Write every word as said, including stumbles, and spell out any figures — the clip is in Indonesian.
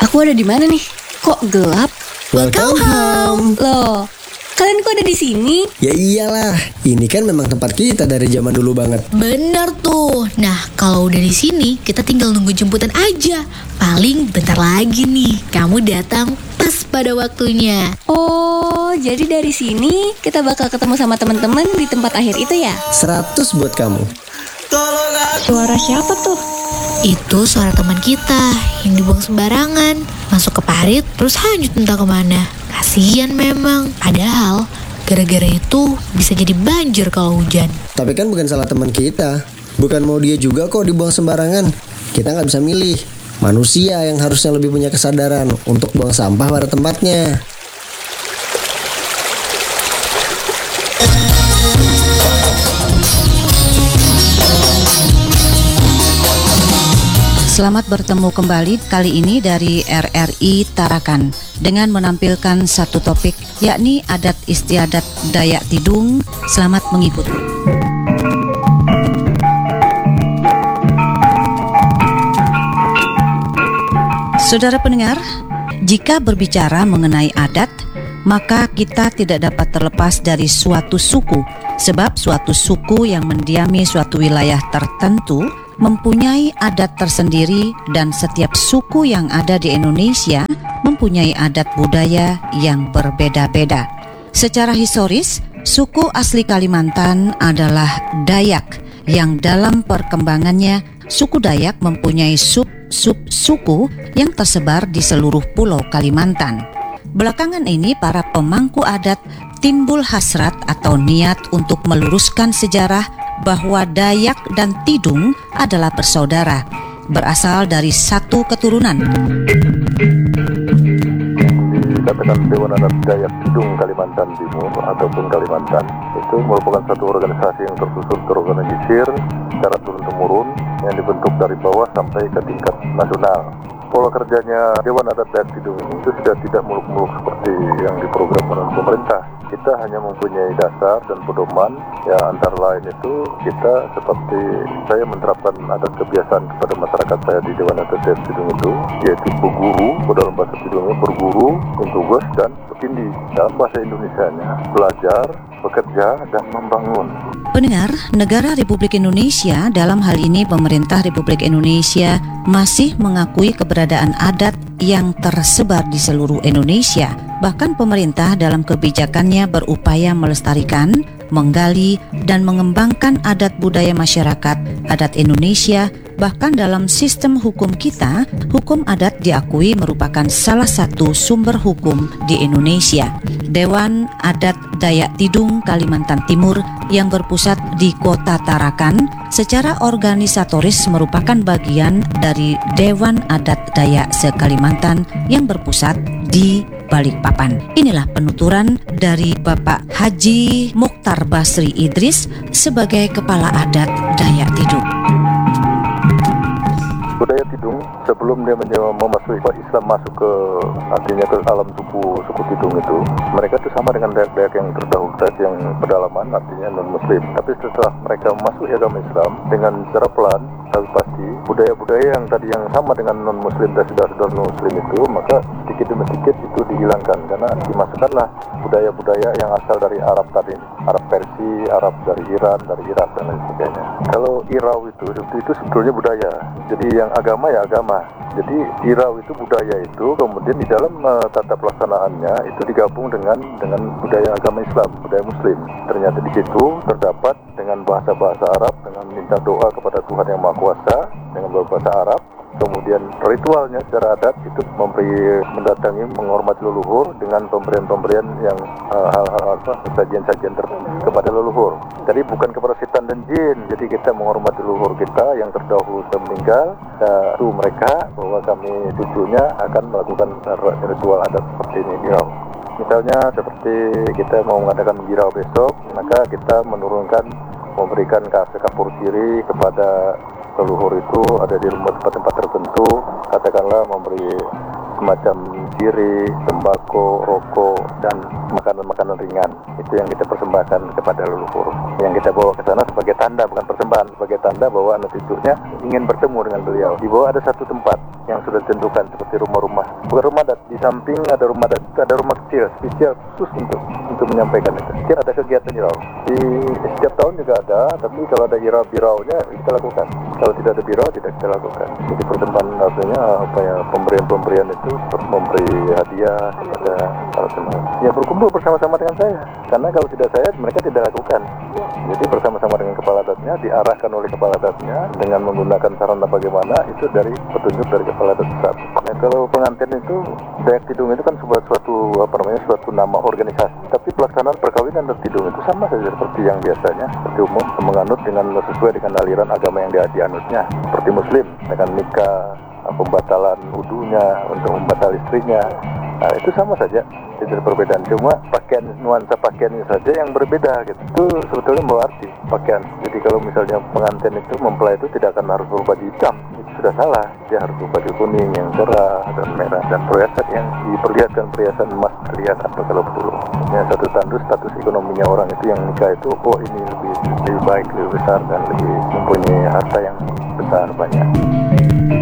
Aku ada di mana nih? Kok gelap? Welcome home. Loh, kalian kok ada di sini? Ya iyalah, ini kan memang tempat kita dari zaman dulu banget. Bener tuh. Nah, kalau udah di sini, kita tinggal nunggu jemputan aja. Paling bentar lagi nih, kamu datang pas pada waktunya. Oh, jadi dari sini kita bakal ketemu sama teman-teman di tempat akhir itu ya? Seratus buat kamu. Suara siapa tuh? Itu suara teman kita yang dibuang sembarangan, masuk ke parit, terus hanyut entah kemana. Kasian memang, padahal gara-gara itu bisa jadi banjir kalau hujan. Tapi kan bukan salah teman kita. Bukan mau dia juga kok dibuang sembarangan. Kita nggak bisa milih. Manusia yang harusnya lebih punya kesadaran untuk buang sampah pada tempatnya. Selamat bertemu kembali kali ini dari R R I Tarakan dengan menampilkan satu topik yakni adat istiadat Dayak Tidung. Selamat mengikuti. Saudara pendengar, jika berbicara mengenai adat, maka kita tidak dapat terlepas dari suatu suku, sebab suatu suku yang mendiami suatu wilayah tertentu mempunyai adat tersendiri, dan setiap suku yang ada di Indonesia mempunyai adat budaya yang berbeda-beda. Secara historis, suku asli Kalimantan adalah Dayak, yang dalam perkembangannya suku Dayak mempunyai sub-sub suku yang tersebar di seluruh pulau Kalimantan. Belakangan ini para pemangku adat timbul hasrat atau niat untuk meluruskan sejarah bahwa Dayak dan Tidung adalah bersaudara, berasal dari satu keturunan. Dikatakan Dewan Adat Dayak Tidung Kalimantan Timur ataupun Kalimantan itu merupakan satu organisasi yang tersusun terorganisir secara turun-temurun yang dibentuk dari bawah sampai ke tingkat nasional. Pola kerjanya Dewan Adat Dayak Tidung itu sudah tidak muluk-muluk seperti yang diprogramkan oleh pemerintah. Kita hanya mempunyai dasar dan pedoman, ya antara lain itu kita seperti saya menerapkan adat kebiasaan kepada masyarakat saya di Dewan Adat Dayak Tidung itu, yaitu berguru, dalam bahasa Tidungnya berguru, tugas dan bertindih. Dalam bahasa Indonesianya belajar, bekerja dan membangun. Pendengar, negara Republik Indonesia, dalam hal ini pemerintah Republik Indonesia, masih mengakui keberadaan adat yang tersebar di seluruh Indonesia. Bahkan pemerintah dalam kebijakannya berupaya melestarikan, menggali, dan mengembangkan adat budaya masyarakat adat Indonesia. Bahkan dalam sistem hukum kita, hukum adat diakui merupakan salah satu sumber hukum di Indonesia. Dewan Adat Dayak Tidung Kalimantan Timur yang berpusat di Kota Tarakan secara organisatoris merupakan bagian dari Dewan Adat Dayak se-Kalimantan yang berpusat di Balikpapan. Inilah penuturan dari Bapak Haji Mokhtar Basri Idris sebagai Kepala Adat Dayak Tidung. Budaya Tidung sebelum dia memasuki Islam masuk ke artinya ke alam suku suku Tidung itu, mereka itu sama dengan dayak-dayak yang terdahulu, dayak yang pedalaman artinya non Muslim. Tapi setelah mereka masuk agama Islam dengan secara pelan, tapi pasti budaya-budaya yang tadi yang sama dengan non Muslim dan saudara-saudara non Muslim itu, maka sedikit demi sedikit itu dihilangkan karena dimasukkanlah budaya-budaya yang asal dari Arab tadi, Arab Persia, Arab dari Iran, dari Irak dan lain sebagainya. Kalau Irau itu itu, itu sebetulnya budaya. Jadi yang agama ya agama. Jadi Irau itu budaya itu, kemudian di dalam uh, tata pelaksanaannya itu digabung dengan dengan budaya agama Islam, budaya Muslim. Ternyata di situ terdapat dengan bahasa-bahasa Arab, dengan minta doa kepada Tuhan Yang Maha Kuasa dengan berbahasa Arab. Kemudian ritualnya secara adat itu memberi, mendatangi, menghormati leluhur dengan pemberian-pemberian yang uh, hal-hal apa, sajian-sajian tertentu kepada leluhur. Jadi bukan kepada setan dan jin. Jadi kita menghormati leluhur kita yang terdahulu sudah meninggal. Uh, itu mereka bahwa kami cucunya akan melakukan ritual adat seperti ini di Rau. Misalnya seperti kita mau mengadakan Girau besok, maka kita menurunkan, memberikan kasih kapur siri kepada leluhur itu ada di rumah tempat-tempat tertentu, katakanlah adalah memberi semacam siri, tembakau, rokok, dan makanan-makanan ringan. Itu yang kita persembahkan kepada leluhur. Yang kita bawa ke sana sebagai tanda, bukan persembahan, sebagai tanda bahwa anak cucunya ingin bertemu dengan beliau. Di bawah ada satu tempat yang sudah ditentukan seperti rumah-rumah. Bukan rumah adat, di samping ada rumah adat, ada rumah kecil, spesial khusus untuk untuk menyampaikan itu. Setiap ada kegiatan irau. Di setiap tahun juga ada, tapi kalau ada irau biraunya kita lakukan. Kalau tidak ada birau tidak kita lakukan. Jadi persembahan artinya apa ya, pemberian-pemberian itu memberi hadiah kepada para teman. Ya berkumpul bersama-sama dengan saya. Karena kalau tidak saya mereka tidak lakukan. Jadi bersama-sama dengan kepala adatnya, diarahkan oleh kepala adatnya dengan menggunakan sarana bagaimana itu dari petunjuk dari kepala adat pusat. Nah, kalau pengantin itu Dayak Tidung itu kan sebuah suatu apa namanya suatu nama organisasi. Tapi pelaksanaan perkawinan dan Tidung itu sama saja seperti yang biasanya, seperti umum, menganut dengan sesuai dengan aliran agama yang dia dianutnya. Seperti Muslim dengan nikah, pembatalan wudunya untuk membatal istrinya. Nah, itu sama saja, tidak ada perbedaan. Cuma pakaian, nuansa pakaiannya saja yang berbeda gitu. Itu sebetulnya membawa arti pakaian. Jadi kalau misalnya pengantin itu mempelai itu tidak akan harus berbaju hitam, itu sudah salah. Dia harus berbaju kuning yang cerah dan merah, dan perhiasan yang diperlihatkan, perhiasan emas terlihat apa kalau dulu. Ya, satu tanda status ekonominya orang itu yang nikah itu, oh ini lebih lebih baik, lebih besar dan lebih mempunyai harta yang besar banyak.